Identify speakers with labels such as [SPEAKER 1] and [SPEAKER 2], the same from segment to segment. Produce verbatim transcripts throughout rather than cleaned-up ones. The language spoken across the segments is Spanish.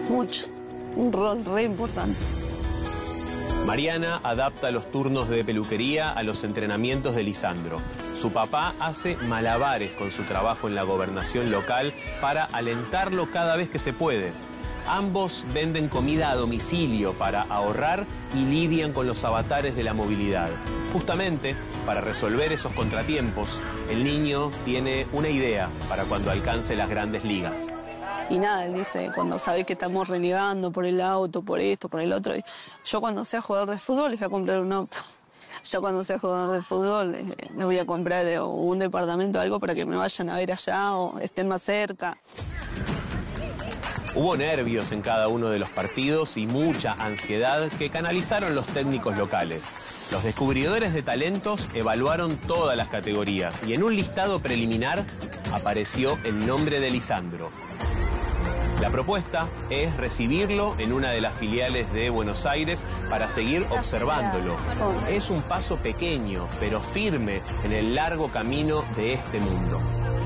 [SPEAKER 1] mucho, un rol re importante.
[SPEAKER 2] Mariana adapta los turnos de peluquería a los entrenamientos de Lisandro. Su papá hace malabares con su trabajo en la gobernación local para alentarlo cada vez que se puede. Ambos venden comida a domicilio para ahorrar y lidian con los avatares de la movilidad. Justamente, para resolver esos contratiempos, el niño tiene una idea para cuando alcance las grandes ligas.
[SPEAKER 1] Y nada, él dice, cuando sabe que estamos renegando por el auto, por esto, por el otro, yo cuando sea jugador de fútbol les voy a comprar un auto. Yo cuando sea jugador de fútbol les, les voy a comprar eh, un departamento o algo para que me vayan a ver allá o estén más cerca.
[SPEAKER 2] Hubo nervios en cada uno de los partidos y mucha ansiedad que canalizaron los técnicos locales. Los descubridores de talentos evaluaron todas las categorías y en un listado preliminar apareció el nombre de Lisandro. La propuesta es recibirlo en una de las filiales de Buenos Aires para seguir observándolo. Es un paso pequeño, pero firme en el largo camino de este mundo.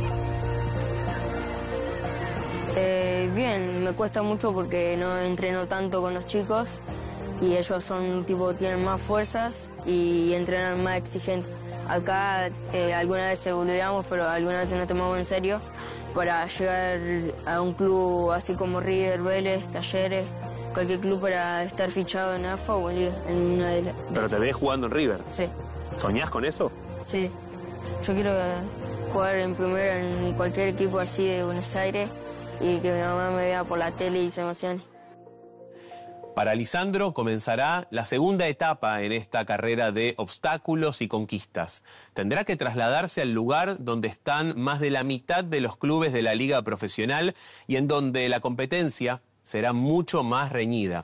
[SPEAKER 3] Eh, bien, me cuesta mucho porque no entreno tanto con los chicos y ellos son tipo tienen más fuerzas y entrenan más exigentes. Acá eh, algunas veces boludeamos, pero algunas veces nos tomamos en serio para llegar a un club así como River, Vélez, Talleres, cualquier club para estar fichado en A F A o en Liga. En una de las...
[SPEAKER 2] ¿Pero te ves jugando en River?
[SPEAKER 3] Sí.
[SPEAKER 2] ¿Soñás con eso?
[SPEAKER 3] Sí. Yo quiero jugar en primera en cualquier equipo así de Buenos Aires y que mi mamá me vea por la tele y se emocione.
[SPEAKER 2] Para Lisandro comenzará la segunda etapa en esta carrera de obstáculos y conquistas. Tendrá que trasladarse al lugar donde están más de la mitad de los clubes de la liga profesional y en donde la competencia será mucho más reñida.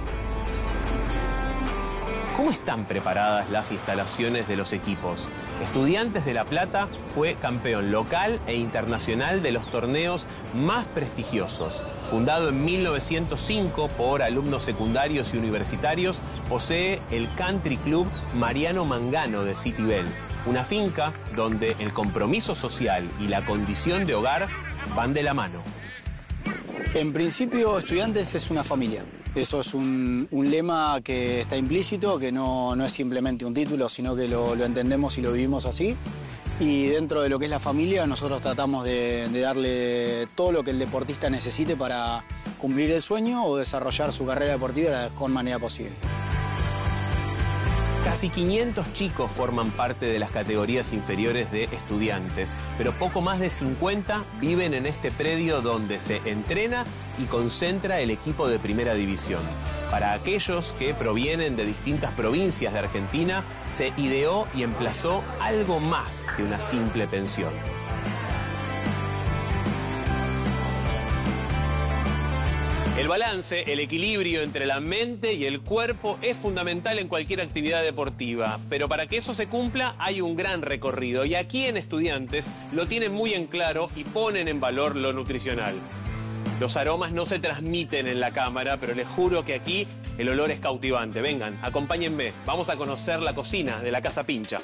[SPEAKER 2] ¿Cómo están preparadas las instalaciones de los equipos? Estudiantes de La Plata fue campeón local e internacional de los torneos más prestigiosos. Fundado en mil novecientos cinco por alumnos secundarios y universitarios, posee el Country Club Mariano Mangano de Citibel, una finca donde el compromiso social y la condición de hogar van de la mano.
[SPEAKER 4] En principio, Estudiantes es una familia. Eso es un, un lema que está implícito, que no, no es simplemente un título, sino que lo, lo entendemos y lo vivimos así. Y dentro de lo que es la familia, nosotros tratamos de, de darle todo lo que el deportista necesite para cumplir el sueño o desarrollar su carrera deportiva de la mejor manera posible.
[SPEAKER 2] Casi quinientos chicos forman parte de las categorías inferiores de Estudiantes, pero poco más de cincuenta viven en este predio donde se entrena y concentra el equipo de primera división. Para aquellos que provienen de distintas provincias de Argentina, se ideó y emplazó algo más que una simple pensión. El balance, el equilibrio entre la mente y el cuerpo es fundamental en cualquier actividad deportiva, pero para que eso se cumpla hay un gran recorrido y aquí en Estudiantes lo tienen muy en claro y ponen en valor lo nutricional. Los aromas no se transmiten en la cámara, pero les juro que aquí el olor es cautivante. Vengan, acompáñenme, vamos a conocer la cocina de la Casa Pincha.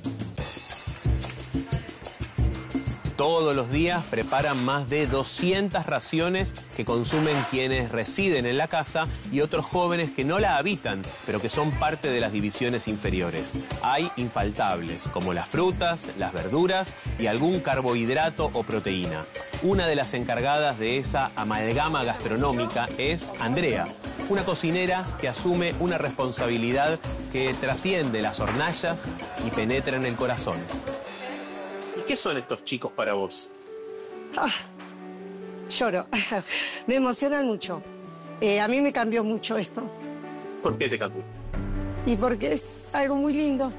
[SPEAKER 2] Todos los días preparan más de doscientas raciones que consumen quienes residen en la casa y otros jóvenes que no la habitan, pero que son parte de las divisiones inferiores. Hay infaltables, como las frutas, las verduras y algún carbohidrato o proteína. Una de las encargadas de esa amalgama gastronómica es Andrea, una cocinera que asume una responsabilidad que trasciende las hornallas y penetra en el corazón. ¿Qué son estos chicos para vos?
[SPEAKER 5] Ah, lloro. Me emocionan mucho. Eh, a mí me cambió mucho esto.
[SPEAKER 2] ¿Por qué te cambió?
[SPEAKER 5] Y porque es algo muy lindo.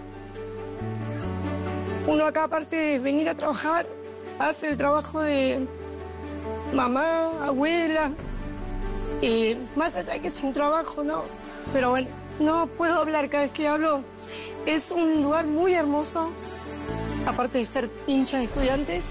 [SPEAKER 5] Uno acá, aparte de venir a trabajar, hace el trabajo de mamá, abuela. Eh, más allá de que es un trabajo, ¿no? Pero bueno, no puedo hablar cada vez que hablo. Es un lugar muy hermoso. Aparte de ser hincha de Estudiantes.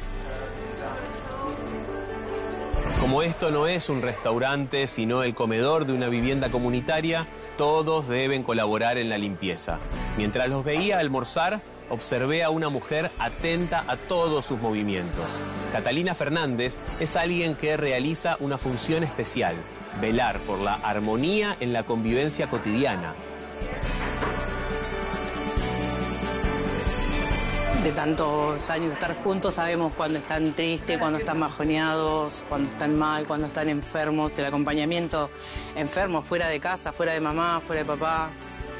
[SPEAKER 2] Como esto no es un restaurante, sino el comedor de una vivienda comunitaria, todos deben colaborar en la limpieza. Mientras los veía almorzar, observé a una mujer atenta a todos sus movimientos. Catalina Fernández es alguien que realiza una función especial: velar por la armonía en la convivencia cotidiana.
[SPEAKER 6] De tantos años de estar juntos sabemos cuando están tristes, cuando están bajoneados, cuando están mal, cuando están enfermos. El acompañamiento enfermo, fuera de casa, fuera de mamá, fuera de papá.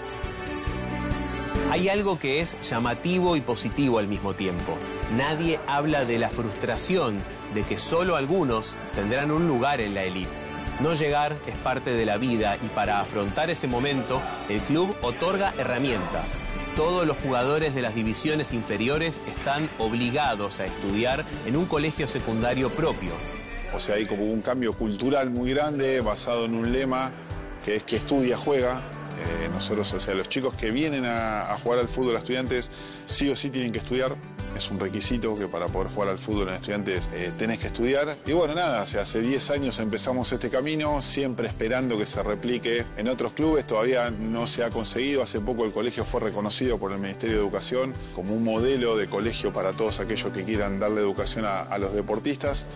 [SPEAKER 2] Hay algo que es llamativo y positivo al mismo tiempo. Nadie habla de la frustración de que solo algunos tendrán un lugar en la élite. No llegar es parte de la vida y para afrontar ese momento, el club otorga herramientas. Todos los jugadores de las divisiones inferiores están obligados a estudiar en un colegio secundario propio.
[SPEAKER 7] O sea, hay como un cambio cultural muy grande basado en un lema que es que estudia, juega. Eh, nosotros, o sea, los chicos que vienen a, a jugar al fútbol a Estudiantes sí o sí tienen que estudiar. Es un requisito que para poder jugar al fútbol en Estudiantes eh, tenés que estudiar. Y bueno, nada, o sea, hace diez años empezamos este camino, siempre esperando que se replique en otros clubes. Todavía no se ha conseguido. Hace poco el colegio fue reconocido por el Ministerio de Educación como un modelo de colegio para todos aquellos que quieran darle educación a, a los deportistas.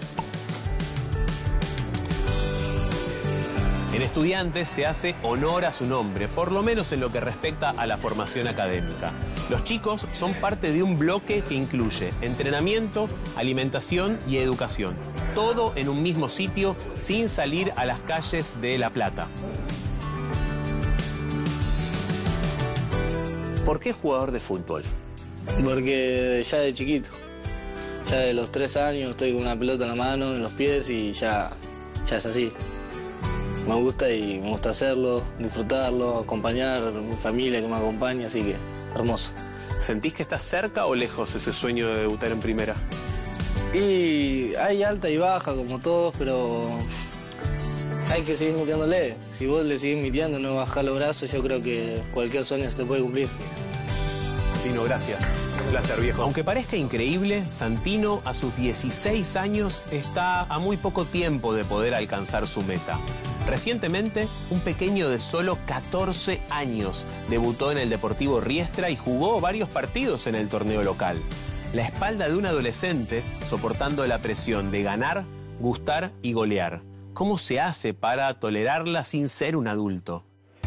[SPEAKER 2] En Estudiantes se hace honor a su nombre, por lo menos en lo que respecta a la formación académica. Los chicos son parte de un bloque que incluye entrenamiento, alimentación y educación. Todo en un mismo sitio, sin salir a las calles de La Plata. ¿Por qué jugador de fútbol?
[SPEAKER 8] Porque ya de chiquito, ya de los tres años estoy con una pelota en la mano, en los pies y ya, ya es así. Me gusta y me gusta hacerlo, disfrutarlo, acompañar a mi familia que me acompaña, así que hermoso.
[SPEAKER 2] ¿Sentís que estás cerca o lejos ese sueño de debutar en primera?
[SPEAKER 8] Y hay alta y baja como todos, pero hay que seguir metiéndole. Si vos le seguís metiendo, no bajás los brazos, yo creo que cualquier sueño se te puede cumplir.
[SPEAKER 2] Santino, gracias. Un placer, viejo. Aunque parezca increíble, Santino a sus dieciséis años está a muy poco tiempo de poder alcanzar su meta. Recientemente, un pequeño de solo catorce años debutó en el Deportivo Riestra y jugó varios partidos en el torneo local. La espalda de un adolescente soportando la presión de ganar, gustar y golear. ¿Cómo se hace para tolerarla sin ser un adulto?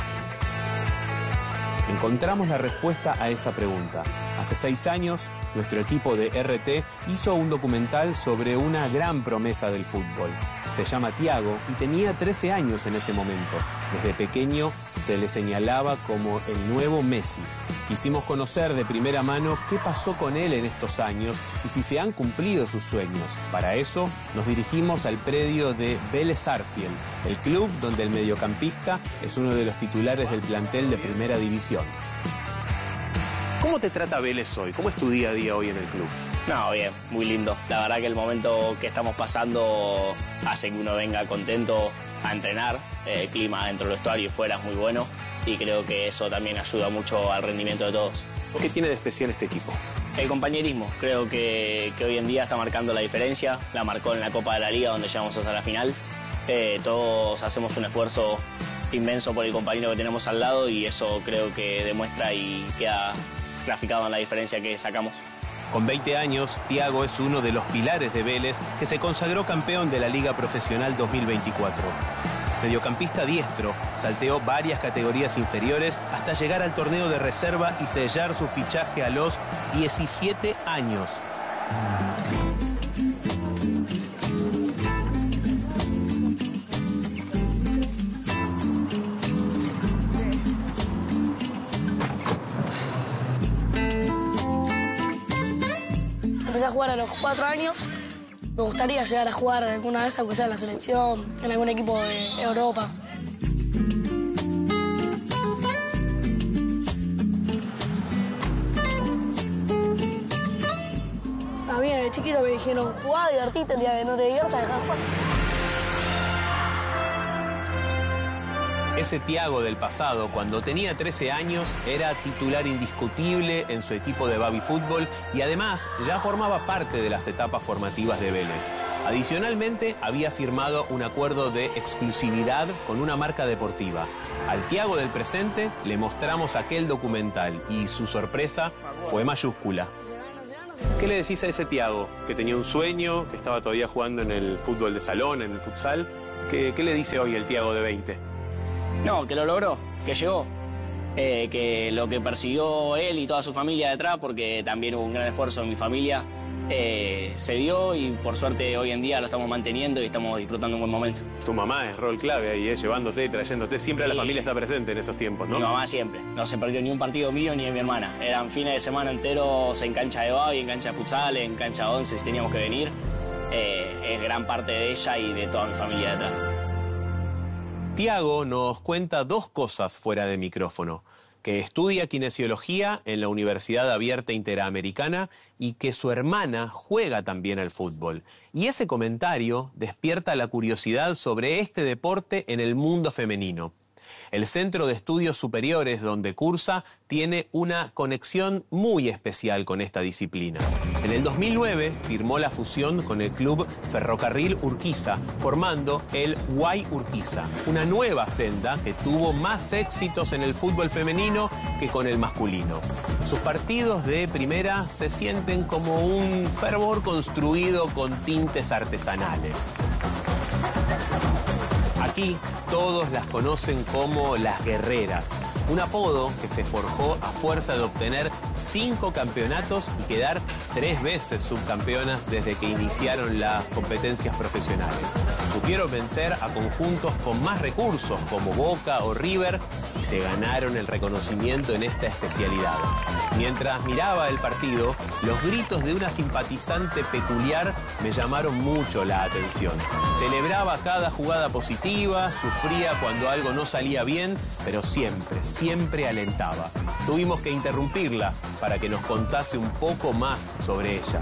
[SPEAKER 2] Encontramos la respuesta a esa pregunta. Hace seis años, nuestro equipo de R T hizo un documental sobre una gran promesa del fútbol. Se llama Thiago y tenía trece años en ese momento. Desde pequeño se le señalaba como el nuevo Messi. Quisimos conocer de primera mano qué pasó con él en estos años y si se han cumplido sus sueños. Para eso nos dirigimos al predio de Vélez Sarsfield, el club donde el mediocampista es uno de los titulares del plantel de Primera División. ¿Cómo te trata Vélez hoy? ¿Cómo es tu día a día hoy en el club?
[SPEAKER 9] No, bien, muy lindo. La verdad que el momento que estamos pasando hace que uno venga contento a entrenar. El clima dentro del vestuario y fuera es muy bueno y creo que eso también ayuda mucho al rendimiento de todos.
[SPEAKER 2] ¿Qué tiene de especial este equipo?
[SPEAKER 9] El compañerismo. Creo que, que hoy en día está marcando la diferencia. La marcó en la Copa de la Liga donde llegamos hasta la final. Eh, todos hacemos un esfuerzo inmenso por el compañero que tenemos al lado y eso creo que demuestra y queda graficado en la diferencia que sacamos.
[SPEAKER 2] Con veinte años, Thiago es uno de los pilares de Vélez que se consagró campeón de la Liga Profesional dos mil veinticuatro. Mediocampista diestro, salteó varias categorías inferiores hasta llegar al torneo de reserva y sellar su fichaje a los diecisiete años.
[SPEAKER 10] Empecé a jugar a los cuatro años. Me gustaría llegar a jugar alguna vez, aunque sea en la selección, en algún equipo de Europa. A mí de chiquito me dijeron, jugá, divertite, el día que no te diviertas, dejá de jugar.
[SPEAKER 2] Ese Thiago del pasado, cuando tenía trece años, era titular indiscutible en su equipo de baby fútbol y además ya formaba parte de las etapas formativas de Vélez. Adicionalmente, había firmado un acuerdo de exclusividad con una marca deportiva. Al Thiago del presente le mostramos aquel documental y su sorpresa fue mayúscula. ¿Qué le decís a ese Thiago que tenía un sueño, que estaba todavía jugando en el fútbol de salón, en el futsal? ¿Qué, qué le dice hoy el Thiago de veinte?
[SPEAKER 9] No, que lo logró, que llegó, eh, que lo que persiguió él y toda su familia detrás, porque también hubo un gran esfuerzo en mi familia, eh, se dio y por suerte hoy en día lo estamos manteniendo y estamos disfrutando un buen momento.
[SPEAKER 2] Tu mamá es rol clave ahí, ¿eh? Llevándote, trayéndote, siempre sí. La familia está presente en esos tiempos, ¿no?
[SPEAKER 9] Mi mamá siempre, no se perdió ni un partido mío ni de mi hermana. Eran fines de semana enteros en cancha de baby, en cancha de futsal, en cancha de once si teníamos que venir. Eh, es gran parte de ella y de toda mi familia detrás.
[SPEAKER 2] Thiago nos cuenta dos cosas fuera de micrófono: que estudia kinesiología en la Universidad Abierta Interamericana y que su hermana juega también al fútbol. Y ese comentario despierta la curiosidad sobre este deporte en el mundo femenino. El Centro de Estudios Superiores donde cursa tiene una conexión muy especial con esta disciplina. En el dos mil nueve firmó la fusión con el club Ferrocarril Urquiza, formando el Guay Urquiza, una nueva senda que tuvo más éxitos en el fútbol femenino que con el masculino. Sus partidos de primera se sienten como un fervor construido con tintes artesanales. Aquí todos las conocen como las guerreras, un apodo que se forjó a fuerza de obtener cinco campeonatos y quedar tres veces subcampeonas desde que iniciaron las competencias profesionales. Supieron vencer a conjuntos con más recursos como Boca o River y se ganaron el reconocimiento en esta especialidad. Mientras miraba el partido, los gritos de una simpatizante peculiar me llamaron mucho la atención. Celebraba cada jugada positiva, sufría cuando algo no salía bien, pero siempre, siempre alentaba. Tuvimos que interrumpirla para que nos contase un poco más sobre ella.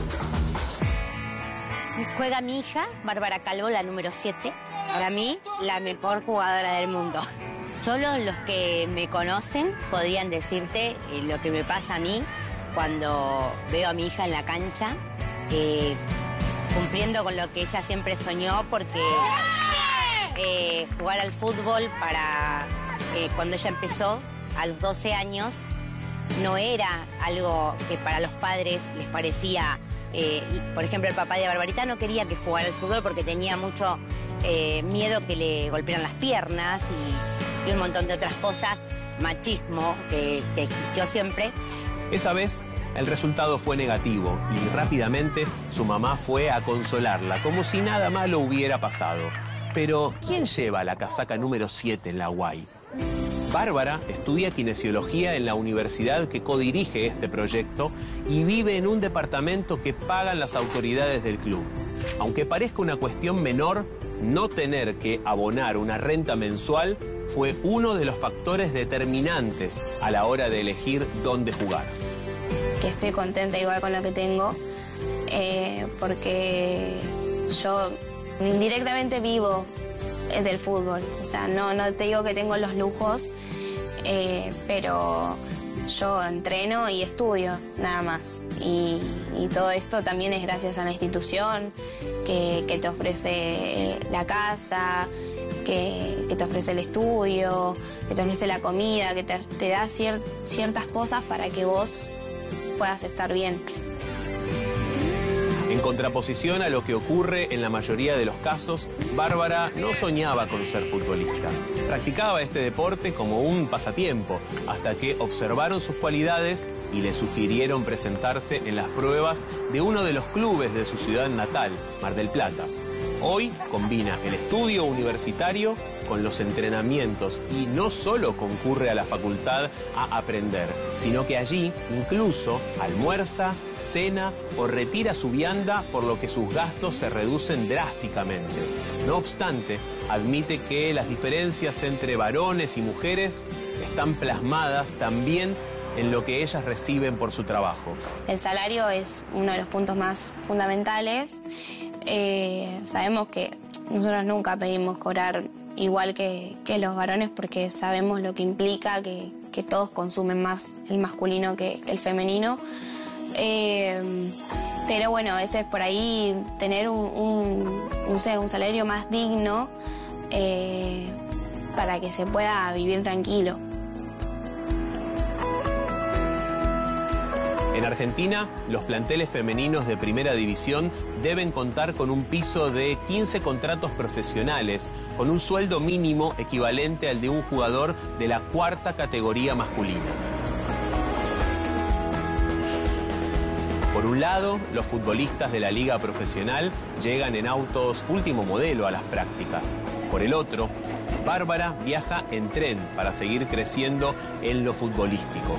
[SPEAKER 11] Juega mi hija, Bárbara Calvo, la número siete. Para mí, la mejor jugadora del mundo. Solo los que me conocen podrían decirte eh, lo que me pasa a mí cuando veo a mi hija en la cancha, eh, cumpliendo con lo que ella siempre soñó, porque eh, jugar al fútbol para eh, cuando ella empezó a los doce años no era algo que para los padres les parecía. Eh, por ejemplo, el papá de Barbarita no quería que jugara al fútbol porque tenía mucho eh, miedo que le golpearan las piernas y, y un montón de otras cosas, machismo que, que existió siempre.
[SPEAKER 2] Esa vez el resultado fue negativo y rápidamente su mamá fue a consolarla, como si nada malo hubiera pasado. Pero, ¿quién lleva la casaca número siete en la Guay? Bárbara estudia kinesiología en la universidad que codirige este proyecto y vive en un departamento que pagan las autoridades del club. Aunque parezca una cuestión menor, no tener que abonar una renta mensual fue uno de los factores determinantes a la hora de elegir dónde jugar.
[SPEAKER 12] Que estoy contenta igual con lo que tengo, eh, porque yo indirectamente vivo del fútbol. O sea, no, no te digo que tengo los lujos, eh, pero yo entreno y estudio, nada más. Y, y todo esto también es gracias a la institución que, que te ofrece la casa, que, que te ofrece el estudio, que te ofrece la comida, que te, te da cier, ciertas cosas para que vos puedas estar bien.
[SPEAKER 2] En contraposición a lo que ocurre en la mayoría de los casos, Bárbara no soñaba con ser futbolista. Practicaba este deporte como un pasatiempo, hasta que observaron sus cualidades y le sugirieron presentarse en las pruebas de uno de los clubes de su ciudad natal, Mar del Plata. Hoy combina el estudio universitario con los entrenamientos y no solo concurre a la facultad a aprender, sino que allí incluso almuerza, cena o retira su vianda, por lo que sus gastos se reducen drásticamente. No obstante, admite que las diferencias entre varones y mujeres están plasmadas también en lo que ellas reciben por su trabajo.
[SPEAKER 12] El salario es uno de los puntos más fundamentales. Eh, sabemos que nosotros nunca pedimos cobrar igual que, que los varones, porque sabemos lo que implica que, que todos consumen más el masculino que, que el femenino. Eh, pero bueno, ese es por ahí tener un, un, no sé, un salario más digno eh, para que se pueda vivir tranquilo.
[SPEAKER 2] En Argentina, los planteles femeninos de primera división deben contar con un piso de quince contratos profesionales, con un sueldo mínimo equivalente al de un jugador de la cuarta categoría masculina. Por un lado, los futbolistas de la liga profesional llegan en autos último modelo a las prácticas. Por el otro, Bárbara viaja en tren para seguir creciendo en lo futbolístico.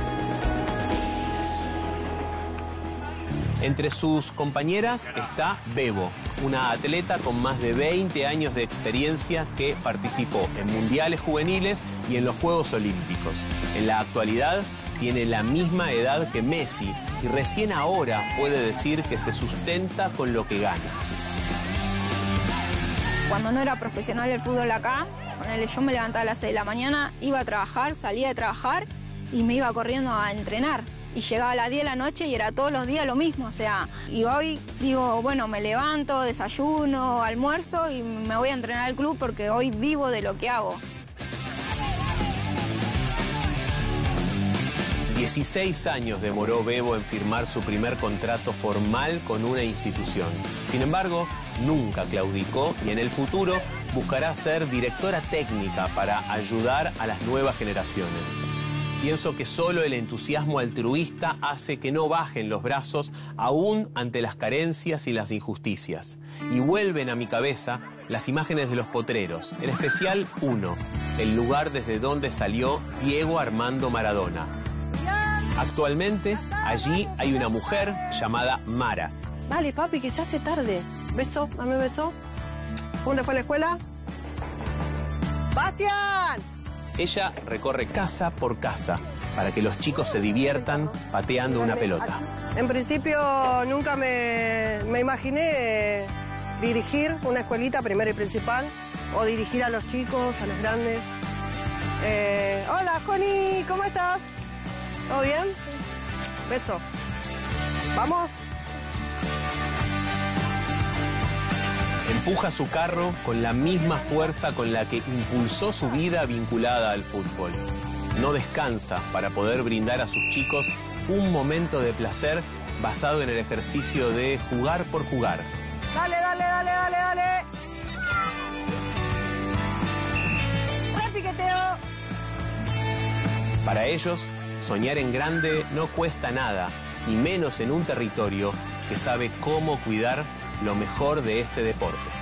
[SPEAKER 2] Entre sus compañeras está Bebo, una atleta con más de veinte años de experiencia que participó en mundiales juveniles y en los Juegos Olímpicos. En la actualidad tiene la misma edad que Messi y recién ahora puede decir que se sustenta con lo que gana.
[SPEAKER 13] Cuando no era profesional el fútbol acá, ponele, yo me levantaba a las seis de la mañana, iba a trabajar, salía de trabajar y me iba corriendo a entrenar. Y llegaba a las diez de la noche y era todos los días lo mismo, o sea, y hoy digo, bueno, me levanto, desayuno, almuerzo y me voy a entrenar al club porque hoy vivo de lo que hago.
[SPEAKER 2] dieciséis años demoró Bebo en firmar su primer contrato formal con una institución. Sin embargo, nunca claudicó y en el futuro buscará ser directora técnica para ayudar a las nuevas generaciones. Pienso que solo el entusiasmo altruista hace que no bajen los brazos aún ante las carencias y las injusticias. Y vuelven a mi cabeza las imágenes de los potreros, en especial uno, el lugar desde donde salió Diego Armando Maradona. Actualmente, allí hay una mujer llamada Mara.
[SPEAKER 14] Dale, papi, que se hace tarde. Beso, dame un beso. ¿Dónde fue la escuela? ¡Bastián!
[SPEAKER 2] Ella recorre casa por casa para que los chicos se diviertan pateando una pelota.
[SPEAKER 14] En principio nunca me, me imaginé dirigir una escuelita primero y principal o dirigir a los chicos, a los grandes. Eh, hola, Joni, ¿cómo estás? ¿Todo bien? Beso. ¿Vamos?
[SPEAKER 2] Empuja su carro con la misma fuerza con la que impulsó su vida vinculada al fútbol. No descansa para poder brindar a sus chicos un momento de placer basado en el ejercicio de jugar por jugar.
[SPEAKER 14] Dale, dale, dale, dale, dale. Repiqueteo.
[SPEAKER 2] Para ellos, soñar en grande no cuesta nada, y menos en un territorio que sabe cómo cuidar lo mejor de este deporte.